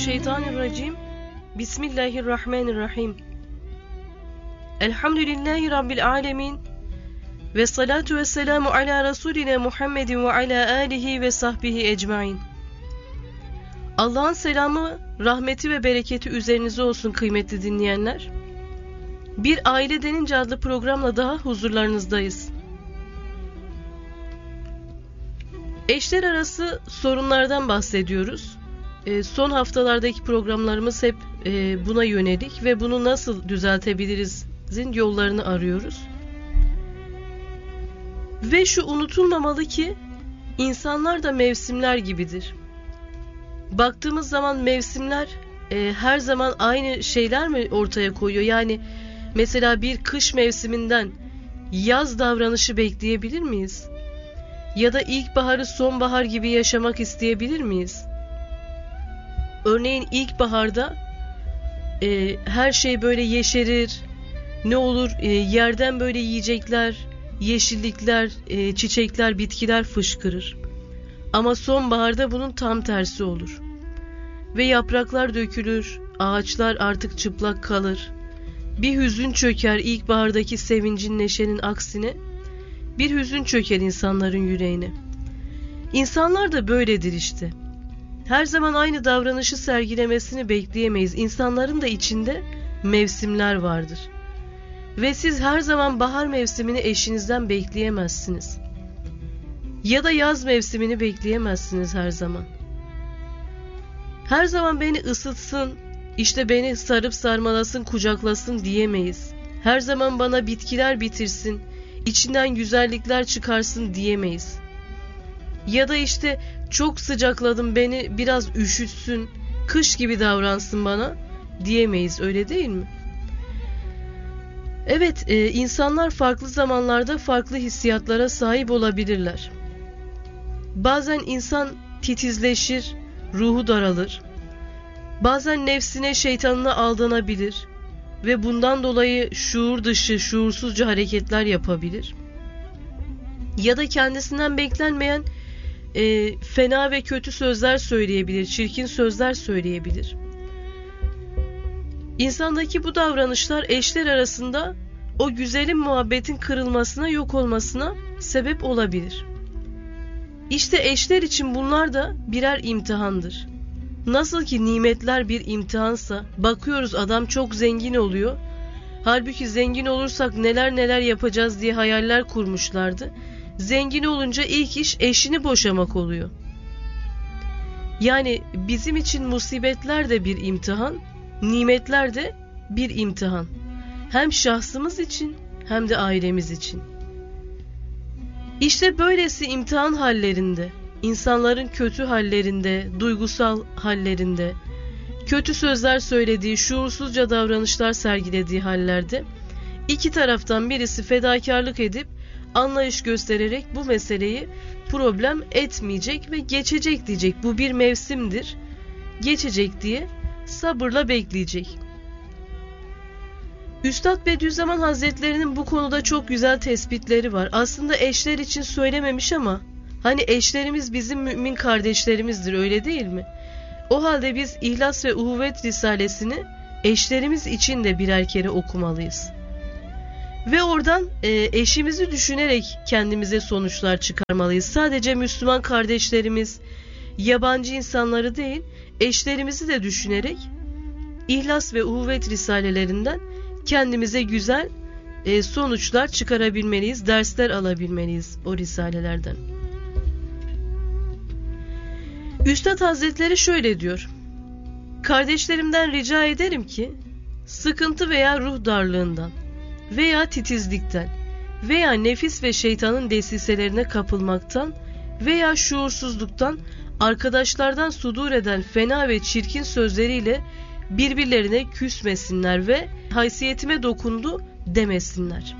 Mineşşeytanirracim. Bismillahirrahmanirrahim. Elhamdülillahi Rabbil alemin. Ve salatu ve selamu ala Resulina Muhammedin ve ala alihi ve sahbihi ecmain. Allah'ın selamı, rahmeti ve bereketi üzerinize olsun kıymetli dinleyenler. Bir Aile Denince adlı programla daha huzurlarınızdayız. Eşler arası sorunlardan bahsediyoruz. Son haftalardaki programlarımız hep buna yönelik ve bunu nasıl düzeltebiliriz'in yollarını arıyoruz. Ve şu unutulmamalı ki insanlar da mevsimler gibidir. Baktığımız zaman mevsimler her zaman aynı şeyler mi ortaya koyuyor? Yani mesela bir kış mevsiminden yaz davranışı bekleyebilir miyiz? Ya da ilkbaharı sonbahar gibi yaşamak isteyebilir miyiz? Örneğin ilkbaharda her şey böyle yeşerir. Ne olur yerden böyle yiyecekler, yeşillikler, çiçekler, bitkiler fışkırır. Ama sonbaharda bunun tam tersi olur. Ve yapraklar dökülür, ağaçlar artık çıplak kalır. Bir hüzün çöker ilkbahardaki sevincin, neşenin aksine. Bir hüzün çöker insanların yüreğine. İnsanlar da böyledir işte. Her zaman aynı davranışı sergilemesini bekleyemeyiz. İnsanların da içinde mevsimler vardır. Ve siz her zaman bahar mevsimini eşinizden bekleyemezsiniz. Ya da yaz mevsimini bekleyemezsiniz her zaman. Her zaman beni ısıtsın, işte beni sarıp sarmalasın, kucaklasın diyemeyiz. Her zaman bana bitkiler bitirsin, içinden güzellikler çıkarsın diyemeyiz. Ya da işte çok sıcakladım, beni biraz üşütsün, kış gibi davransın bana diyemeyiz, öyle değil mi? Evet, insanlar farklı zamanlarda farklı hissiyatlara sahip olabilirler. Bazen insan titizleşir, ruhu daralır. Bazen nefsine, şeytanına aldanabilir ve bundan dolayı şuur dışı, şuursuzca hareketler yapabilir. Ya da kendisinden beklenmeyen fena ve kötü sözler söyleyebilir, çirkin sözler söyleyebilir. İnsandaki bu davranışlar eşler arasında o güzelim muhabbetin kırılmasına, yok olmasına sebep olabilir. İşte eşler için bunlar da birer imtihandır. Nasıl ki nimetler bir imtihansa, bakıyoruz adam çok zengin oluyor. Halbuki zengin olursak neler neler yapacağız diye hayaller kurmuşlardı. Zengin olunca ilk iş eşini boşamak oluyor. Yani bizim için musibetler de bir imtihan, nimetler de bir imtihan. Hem şahsımız için hem de ailemiz için. İşte böylesi imtihan hallerinde, insanların kötü hallerinde, duygusal hallerinde, kötü sözler söylediği, şuursuzca davranışlar sergilediği hallerde iki taraftan birisi fedakarlık edip anlayış göstererek bu meseleyi problem etmeyecek ve geçecek diyecek. Bu bir mevsimdir, geçecek diye sabırla bekleyecek. Üstad Bediüzzaman Hazretleri'nin bu konuda çok güzel tespitleri var. Aslında eşler için söylememiş ama hani eşlerimiz bizim mümin kardeşlerimizdir, öyle değil mi? O halde biz İhlas ve Uhuvvet Risalesini eşlerimiz için de birer kere okumalıyız. Ve oradan eşimizi düşünerek kendimize sonuçlar çıkarmalıyız. Sadece Müslüman kardeşlerimiz, yabancı insanları değil, eşlerimizi de düşünerek İhlas ve Uhuvvet Risalelerinden kendimize güzel sonuçlar çıkarabilmeliyiz, dersler alabilmeliyiz o risalelerden. Üstad Hazretleri şöyle diyor: kardeşlerimden rica ederim ki sıkıntı veya ruh darlığından veya titizlikten veya nefis ve şeytanın desiselerine kapılmaktan veya şuursuzluktan arkadaşlardan sudur eden fena ve çirkin sözleriyle birbirlerine küsmesinler ve haysiyetime dokundu demesinler.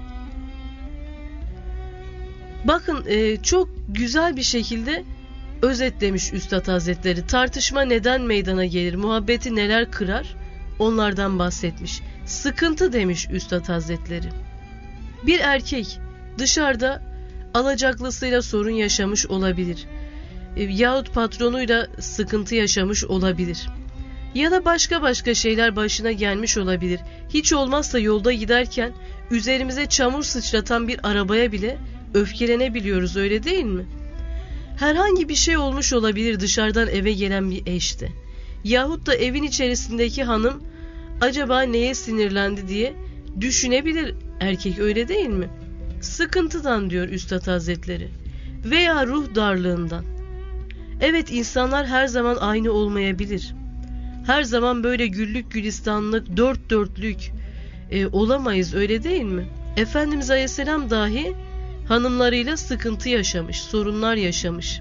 Bakın çok güzel bir şekilde özetlemiş Üstad Hazretleri. Tartışma neden meydana gelir, muhabbeti neler kırar, onlardan bahsetmiş. Sıkıntı demiş Üstad Hazretleri. Bir erkek dışarıda alacaklısıyla sorun yaşamış olabilir. Yahut patronuyla sıkıntı yaşamış olabilir. Ya da başka şeyler başına gelmiş olabilir. Hiç olmazsa yolda giderken üzerimize çamur sıçratan bir arabaya bile öfkelenebiliyoruz, öyle değil mi? Herhangi bir şey olmuş olabilir dışarıdan eve gelen bir eşte. Yahut da evin içerisindeki hanım acaba neye sinirlendi diye düşünebilir erkek, öyle değil mi? Sıkıntıdan diyor Üstad Hazretleri. Veya ruh darlığından. Evet, insanlar her zaman aynı olmayabilir. Her zaman böyle güllük gülistanlık, dört dörtlük olamayız, öyle değil mi? Efendimiz Aleyhisselam dahi hanımlarıyla sıkıntı yaşamış, sorunlar yaşamış.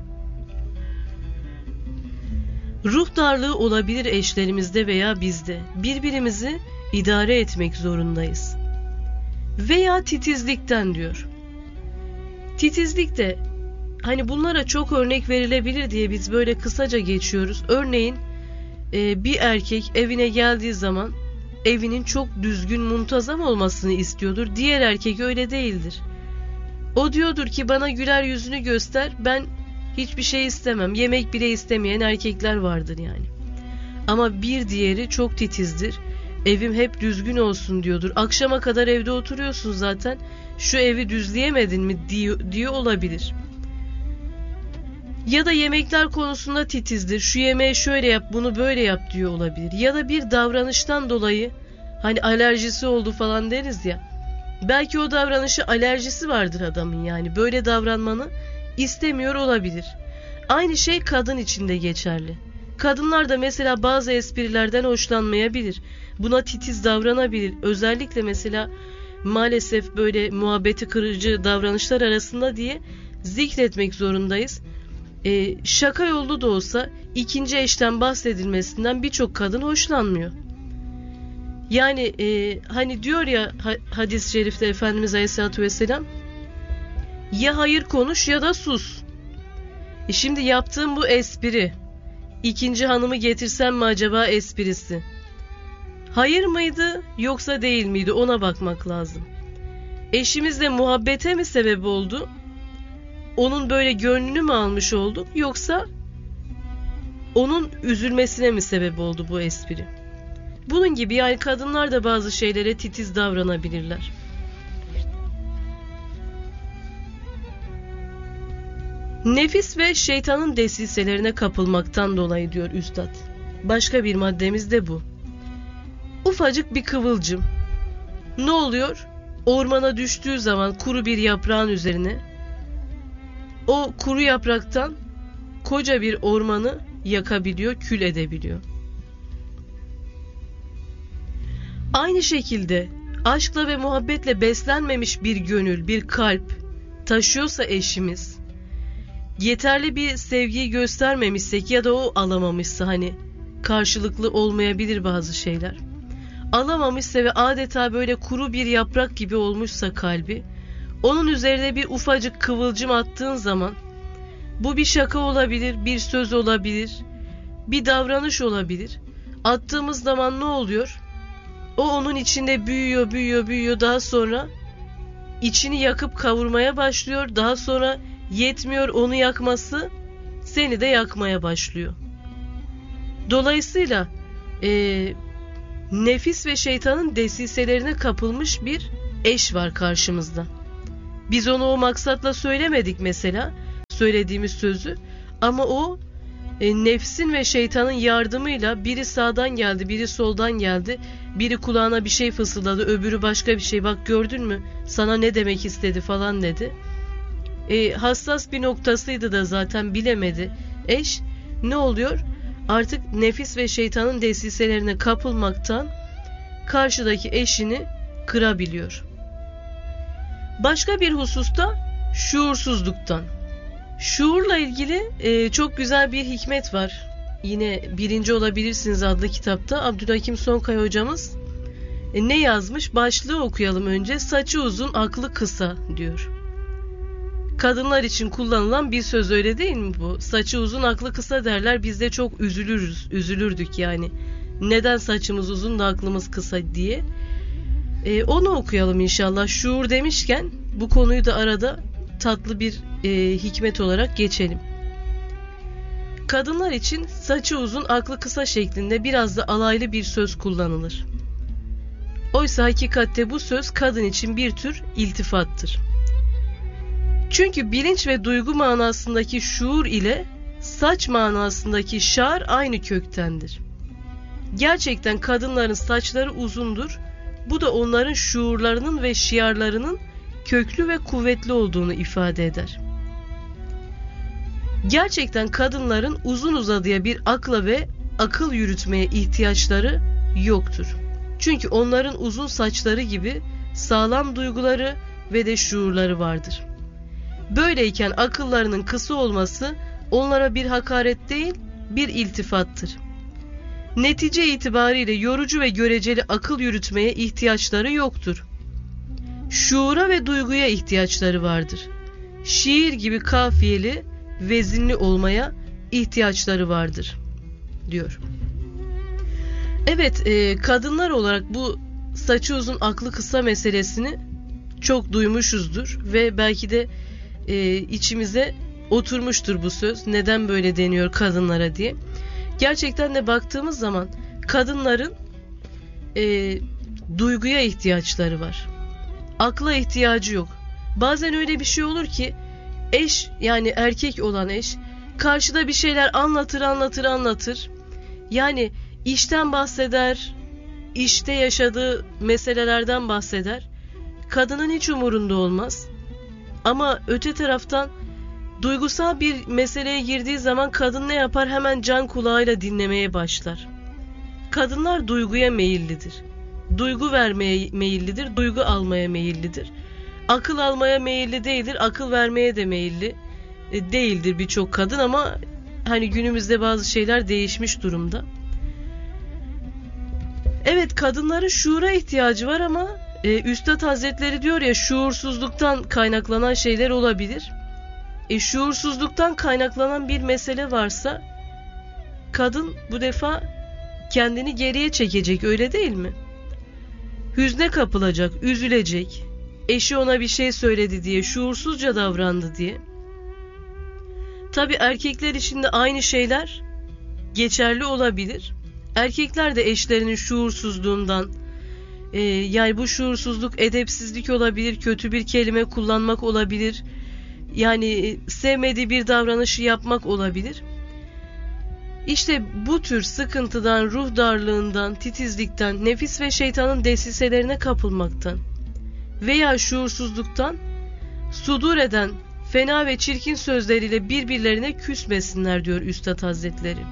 Ruh darlığı olabilir eşlerimizde veya bizde. Birbirimizi idare etmek zorundayız. Veya titizlikten diyor. Titizlik de hani bunlara çok örnek verilebilir diye biz böyle kısaca geçiyoruz. Örneğin bir erkek evine geldiği zaman evinin çok düzgün, muntazam olmasını istiyordur. Diğer erkek öyle değildir. O diyordur ki bana güler yüzünü göster, ben hiçbir şey istemem. Yemek bile istemeyen erkekler vardır yani. Ama bir diğeri çok titizdir. Evim hep düzgün olsun diyordur. Akşama kadar evde oturuyorsun zaten. Şu evi düzleyemedin mi diyor olabilir. Ya da yemekler konusunda titizdir. Şu yemeği şöyle yap, bunu böyle yap diyor olabilir. Ya da bir davranıştan dolayı hani alerjisi oldu falan deriz ya. Belki o davranışı alerjisi vardır adamın, yani böyle davranmanı istemiyor olabilir. Aynı şey kadın için de geçerli. Kadınlar da mesela bazı esprilerden hoşlanmayabilir. Buna titiz davranabilir. Özellikle mesela maalesef böyle muhabbeti kırıcı davranışlar arasında diye zikretmek zorundayız. Şaka yollu da olsa ikinci eşten bahsedilmesinden birçok kadın hoşlanmıyor. Yani hani diyor ya hadis-i şerifte Efendimiz Aleyhisselatü Vesselam, ya hayır konuş ya da sus. Şimdi yaptığım bu espri, ikinci hanımı getirsem mi acaba esprisi? Hayır mıydı yoksa değil miydi, ona bakmak lazım. Eşimizle muhabbete mi sebep oldu? Onun böyle gönlünü mü almış olduk, yoksa onun üzülmesine mi sebep oldu bu espri? Bunun gibi yani kadınlar da bazı şeylere titiz davranabilirler. Nefis ve şeytanın desiselerine kapılmaktan dolayı diyor Üstad. Başka bir maddemiz de bu. Ufacık bir kıvılcım. Ne oluyor? Ormana düştüğü zaman kuru bir yaprağın üzerine, o kuru yapraktan koca bir ormanı yakabiliyor, kül edebiliyor. Aynı şekilde aşkla ve muhabbetle beslenmemiş bir gönül, bir kalp taşıyorsa eşimiz, yeterli bir sevgiyi göstermemişsek ya da o alamamışsa, hani karşılıklı olmayabilir bazı şeyler, alamamışsa ve adeta böyle kuru bir yaprak gibi olmuşsa kalbi, onun üzerine bir ufacık kıvılcım attığın zaman, bu bir şaka olabilir, bir söz olabilir, bir davranış olabilir. Attığımız zaman ne oluyor? O onun içinde büyüyor, daha sonra içini yakıp kavurmaya başlıyor. Daha sonra yetmiyor onu yakması, seni de yakmaya başlıyor. Dolayısıyla nefis ve şeytanın desiselerine kapılmış bir eş var karşımızda. Biz onu o maksatla söylemedik mesela, söylediğimiz sözü, ama o nefsin ve şeytanın yardımıyla, biri sağdan geldi, biri soldan geldi, biri kulağına bir şey fısıldadı, öbürü başka bir şey, bak gördün mü sana ne demek istedi falan dedi. Hassas bir noktasıydı da zaten, bilemedi eş. Ne oluyor? Artık nefis ve şeytanın desiselerine kapılmaktan karşıdaki eşini kırabiliyor. Başka bir hususta şuursuzluktan. Şuurla ilgili çok güzel bir hikmet var. Yine Birinci Olabilirsiniz adlı kitapta Abdülhakim Sonkaya hocamız ne yazmış? Başlığı okuyalım önce. Saçı uzun, aklı kısa diyor. Kadınlar için kullanılan bir söz, öyle değil mi bu? Saçı uzun, aklı kısa derler. Biz de çok üzülürdük yani. Neden saçımız uzun da aklımız kısa diye. Onu okuyalım inşallah. Şuur demişken bu konuyu da arada tatlı bir hikmet olarak geçelim. Kadınlar için saçı uzun, aklı kısa şeklinde biraz da alaylı bir söz kullanılır. Oysa hakikatte bu söz kadın için bir tür iltifattır. Çünkü bilinç ve duygu manasındaki şuur ile saç manasındaki şar aynı köktendir. Gerçekten kadınların saçları uzundur. Bu da onların şuurlarının ve şiarlarının köklü ve kuvvetli olduğunu ifade eder. Gerçekten kadınların uzun uzadıya bir akla ve akıl yürütmeye ihtiyaçları yoktur. Çünkü onların uzun saçları gibi sağlam duyguları ve de şuurları vardır. Böyleyken akıllarının kısa olması onlara bir hakaret değil, bir iltifattır. Netice itibariyle yorucu ve göreceli akıl yürütmeye ihtiyaçları yoktur. Şuura ve duyguya ihtiyaçları vardır. Şiir gibi kafiyeli, vezinli olmaya ihtiyaçları vardır, diyor. Evet, kadınlar olarak bu saçı uzun, aklı kısa meselesini çok duymuşuzdur ve belki de içimize oturmuştur bu söz. Neden böyle deniyor kadınlara diye. Gerçekten de baktığımız zaman kadınların duyguya ihtiyaçları var. Akla ihtiyacı yok. Bazen öyle bir şey olur ki eş, yani erkek olan eş karşıda bir şeyler anlatır. Yani işten bahseder, işte yaşadığı meselelerden bahseder. Kadının hiç umurunda olmaz. Ama öte taraftan duygusal bir meseleye girdiği zaman kadın ne yapar? Hemen can kulağıyla dinlemeye başlar. Kadınlar duyguya meyillidir. Duygu vermeye meyillidir, duygu almaya meyillidir. Akıl almaya meyilli değildir, akıl vermeye de meyilli değildir birçok kadın ama hani günümüzde bazı şeyler değişmiş durumda. Evet, kadınların şuura ihtiyacı var ama Üstad Hazretleri diyor ya, şuursuzluktan kaynaklanan şeyler olabilir. Şuursuzluktan kaynaklanan bir mesele varsa kadın bu defa kendini geriye çekecek, öyle değil mi? Hüzne kapılacak, üzülecek. Eşi ona bir şey söyledi diye, şuursuzca davrandı diye. Tabii erkekler için de aynı şeyler geçerli olabilir. Erkekler de eşlerinin şuursuzluğundan, yani bu şuursuzluk edepsizlik olabilir, kötü bir kelime kullanmak olabilir, yani sevmediği bir davranışı yapmak olabilir. İşte bu tür sıkıntıdan, ruh darlığından, titizlikten, nefis ve şeytanın desiselerine kapılmaktan veya şuursuzluktan sudur eden fena ve çirkin sözleriyle birbirlerine küsmesinler diyor Üstad Hazretleri.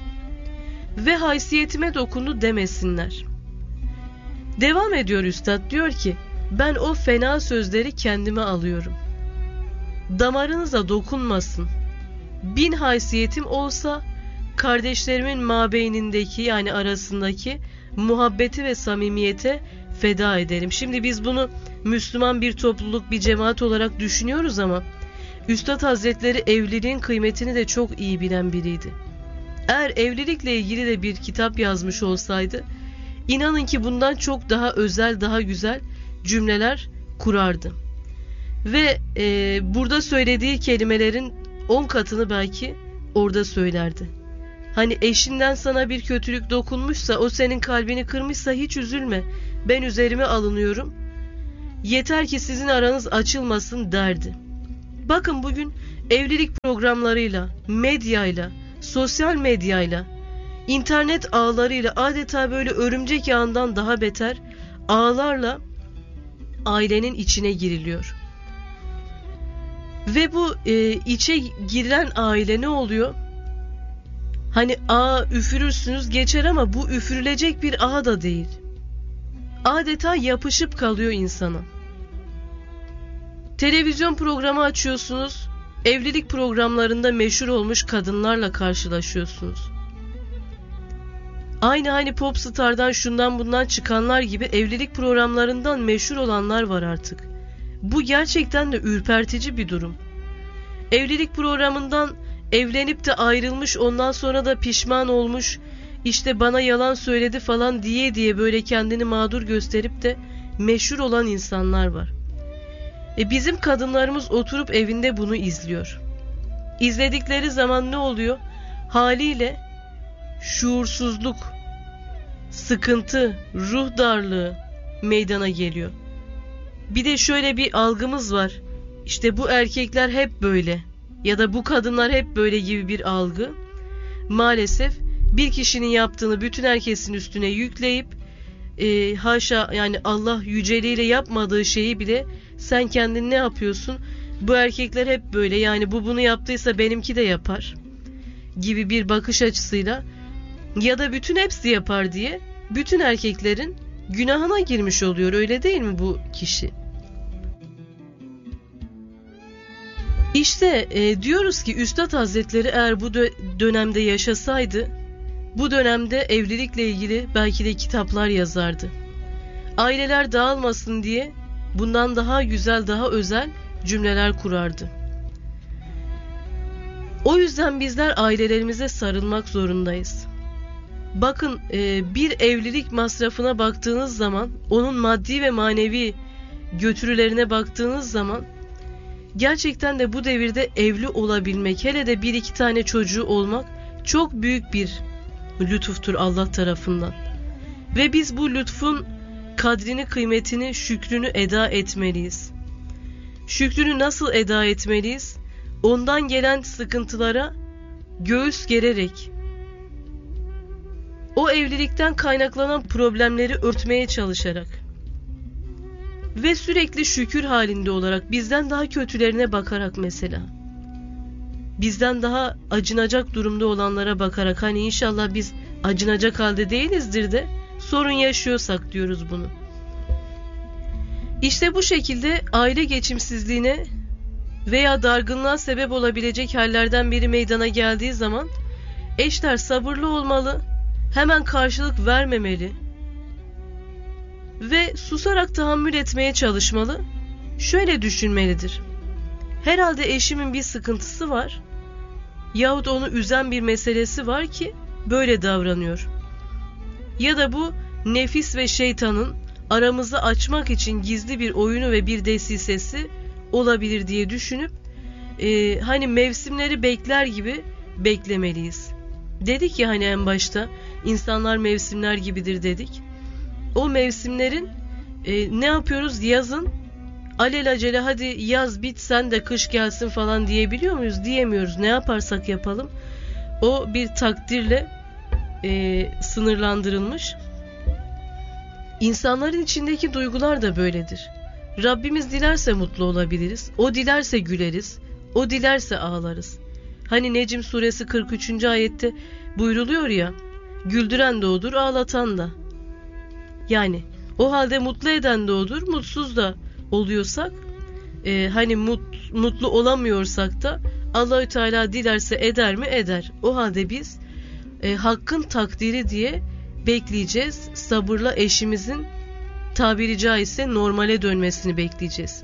Ve haysiyetime dokundu demesinler. Devam ediyor Üstad, diyor ki, ben o fena sözleri kendime alıyorum. Damarınıza dokunmasın. 1000 haysiyetim olsa kardeşlerimin mabeynindeki, yani arasındaki muhabbeti ve samimiyete feda ederim. Şimdi biz bunu Müslüman bir topluluk, bir cemaat olarak düşünüyoruz ama Üstad Hazretleri evliliğin kıymetini de çok iyi bilen biriydi. Eğer evlilikle ilgili de bir kitap yazmış olsaydı, inanın ki bundan çok daha özel, daha güzel cümleler kurardı. Ve burada söylediği kelimelerin 10 katını belki orada söylerdi. Hani eşinden sana bir kötülük dokunmuşsa, o senin kalbini kırmışsa hiç üzülme. Ben üzerime alınıyorum. Yeter ki sizin aranız açılmasın derdi. Bakın bugün evlilik programlarıyla, medyayla, sosyal medyayla, internet ağlarıyla adeta böyle örümcek ağından daha beter ağlarla ailenin içine giriliyor. Ve bu içe girilen aile ne oluyor? Hani ağ üfürürsünüz geçer ama bu üfürülecek bir ağ da değil. Adeta yapışıp kalıyor insana. Televizyon programı açıyorsunuz, evlilik programlarında meşhur olmuş kadınlarla karşılaşıyorsunuz. Aynı hani Popstar'dan şundan bundan çıkanlar gibi evlilik programlarından meşhur olanlar var artık. Bu gerçekten de ürpertici bir durum. Evlilik programından evlenip de ayrılmış, ondan sonra da pişman olmuş, işte bana yalan söyledi falan diye böyle kendini mağdur gösterip de meşhur olan insanlar var. Bizim kadınlarımız oturup evinde bunu izliyor. İzledikleri zaman ne oluyor? Haliyle şuursuzluk, sıkıntı, ruh darlığı meydana geliyor. Bir de şöyle bir algımız var. İşte bu erkekler hep böyle ya da bu kadınlar hep böyle gibi bir algı. Maalesef bir kişinin yaptığını bütün herkesin üstüne yükleyip haşa, yani Allah yüceliğiyle yapmadığı şeyi bile sen kendin ne yapıyorsun? Bu erkekler hep böyle, yani bu bunu yaptıysa benimki de yapar gibi bir bakış açısıyla ya da bütün hepsi yapar diye bütün erkeklerin günahına girmiş oluyor, öyle değil mi bu kişi? İşte diyoruz ki Üstad Hazretleri eğer bu dönemde yaşasaydı, bu dönemde evlilikle ilgili belki de kitaplar yazardı. Aileler dağılmasın diye bundan daha güzel, daha özel cümleler kurardı. O yüzden bizler ailelerimize sarılmak zorundayız. Bakın, bir evlilik masrafına baktığınız zaman, onun maddi ve manevi götürülerine baktığınız zaman, gerçekten de bu devirde evli olabilmek, hele de bir iki tane çocuğu olmak çok büyük bir lütuftur Allah tarafından. Ve biz bu lütfun kadrini, kıymetini, şükrünü eda etmeliyiz. Şükrünü nasıl eda etmeliyiz? Ondan gelen sıkıntılara göğüs gererek, o evlilikten kaynaklanan problemleri örtmeye çalışarak ve sürekli şükür halinde olarak, bizden daha kötülerine bakarak, mesela bizden daha acınacak durumda olanlara bakarak, hani inşallah biz acınacak halde değilizdir de sorun yaşıyorsak diyoruz bunu. İşte bu şekilde aile geçimsizliğine veya dargınlığa sebep olabilecek hallerden biri meydana geldiği zaman eşler sabırlı olmalı, hemen karşılık vermemeli ve susarak tahammül etmeye çalışmalı. Şöyle düşünmelidir: herhalde eşimin bir sıkıntısı var yahut onu üzen bir meselesi var ki böyle davranıyor. Ya da bu nefis ve şeytanın aramızı açmak için gizli bir oyunu ve bir desisesi olabilir diye düşünüp hani mevsimleri bekler gibi beklemeliyiz. Dedik ya hani en başta, insanlar mevsimler gibidir dedik. O mevsimlerin ne yapıyoruz? Yazın alelacele hadi yaz bitsen de kış gelsin falan diyebiliyor muyuz? Diyemiyoruz. Ne yaparsak yapalım. O bir takdirle sınırlandırılmış. İnsanların içindeki duygular da böyledir. Rabbimiz dilerse mutlu olabiliriz. O dilerse güleriz. O dilerse ağlarız. Hani Necm suresi 43. ayette buyruluyor ya, güldüren de odur, ağlatan da. Yani o halde mutlu eden de odur, mutsuz da oluyorsak, hani mutlu olamıyorsak da Allahü Teala dilerse eder mi? Eder. O halde biz hakkın takdiri diye bekleyeceğiz. Sabırla eşimizin tabiri caizse normale dönmesini bekleyeceğiz.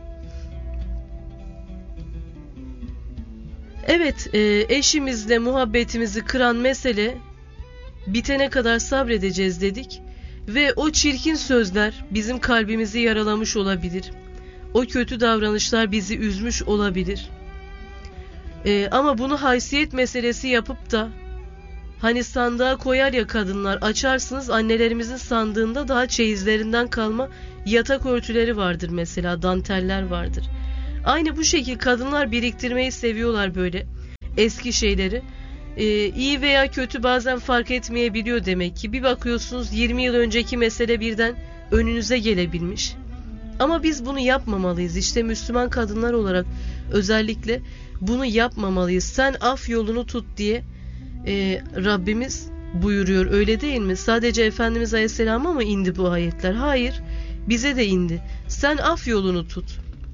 Evet, eşimizle muhabbetimizi kıran mesele bitene kadar sabredeceğiz dedik. Ve o çirkin sözler bizim kalbimizi yaralamış olabilir. O kötü davranışlar bizi üzmüş olabilir. Ama bunu haysiyet meselesi yapıp da, hani sandığa koyar ya kadınlar, açarsınız, annelerimizin sandığında daha çeyizlerinden kalma yatak örtüleri vardır mesela, danteller vardır. Aynı bu şekilde kadınlar biriktirmeyi seviyorlar, böyle eski şeyleri. İyi veya kötü bazen fark etmeyebiliyor demek ki. Bir bakıyorsunuz 20 yıl önceki mesele birden önünüze gelebilmiş. Ama biz bunu yapmamalıyız. İşte Müslüman kadınlar olarak özellikle bunu yapmamalıyız. Sen af yolunu tut diye Rabbimiz buyuruyor, öyle değil mi? Sadece Efendimiz Aleyhisselam'a mı indi bu ayetler? Hayır, bize de indi. Sen af yolunu tut.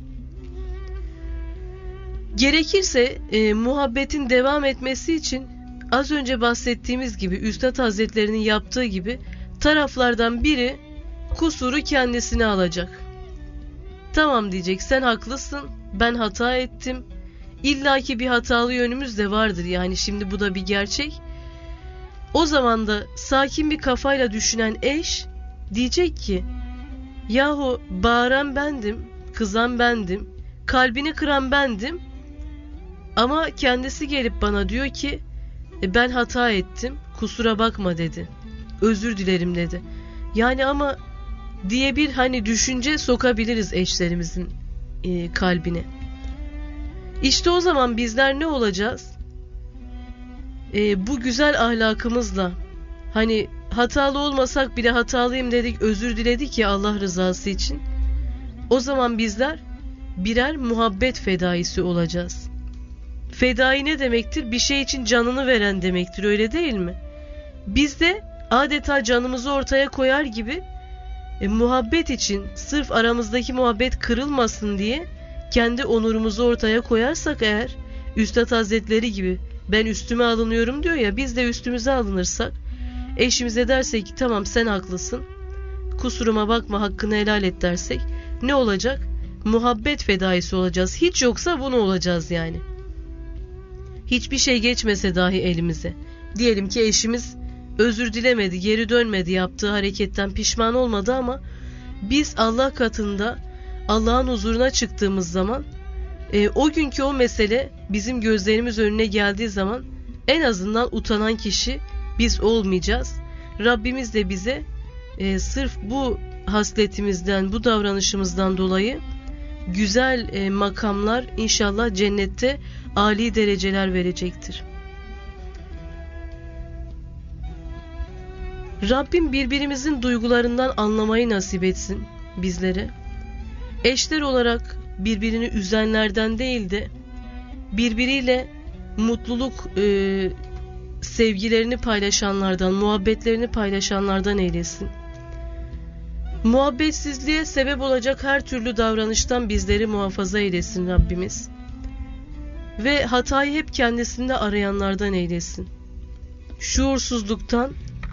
Gerekirse muhabbetin devam etmesi için az önce bahsettiğimiz gibi, Üstad Hazretlerinin yaptığı gibi taraflardan biri kusuru kendisine alacak. Tamam diyecek, sen haklısın, ben hata ettim. İlla ki bir hatalı yönümüz de vardır, yani şimdi bu da bir gerçek. O zaman da sakin bir kafayla düşünen eş diyecek ki, yahu bağıran bendim, kızan bendim, kalbini kıran bendim. Ama kendisi gelip bana diyor ki Ben hata ettim, kusura bakma dedi. Özür dilerim dedi. Yani ama diye bir hani düşünce sokabiliriz eşlerimizin kalbine. İşte o zaman bizler ne olacağız? Bu güzel ahlakımızla, hani hatalı olmasak bile hatalıyım dedik, özür diledik ya Allah rızası için. O zaman bizler birer muhabbet fedaisi olacağız. Fedai ne demektir? Bir şey için canını veren demektir, öyle değil mi? Biz de adeta canımızı ortaya koyar gibi muhabbet için, sırf aramızdaki muhabbet kırılmasın diye kendi onurumuzu ortaya koyarsak eğer, Üstad Hazretleri gibi ben üstüme alınıyorum diyor ya, biz de üstümüze alınırsak, eşimize dersek ki tamam sen haklısın, kusuruma bakma, hakkını helal et dersek ne olacak? Muhabbet fedaisi olacağız. Hiç yoksa bunu olacağız yani. Hiçbir şey geçmese dahi elimize. Diyelim ki eşimiz özür dilemedi, geri dönmedi, yaptığı hareketten pişman olmadı ama biz Allah katında Allah'ın huzuruna çıktığımız zaman o günkü o mesele bizim gözlerimiz önüne geldiği zaman en azından utanan kişi biz olmayacağız. Rabbimiz de bize sırf bu hasletimizden, bu davranışımızdan dolayı güzel makamlar, inşallah cennette âli dereceler verecektir. Rabbim birbirimizin duygularından anlamayı nasip etsin bizlere. Eşler olarak birbirini üzenlerden değil de birbiriyle mutluluk sevgilerini paylaşanlardan, muhabbetlerini paylaşanlardan eylesin. Muhabbetsizliğe sebep olacak her türlü davranıştan bizleri muhafaza eylesin Rabbimiz. Ve hatayı hep kendisinde arayanlardan eylesin. Şuursuzluktan,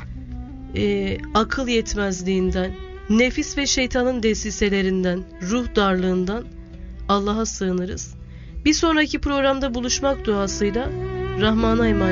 akıl yetmezliğinden, nefis ve şeytanın desiselerinden, ruh darlığından Allah'a sığınırız. Bir sonraki programda buluşmak duasıyla Rahman'a emanet.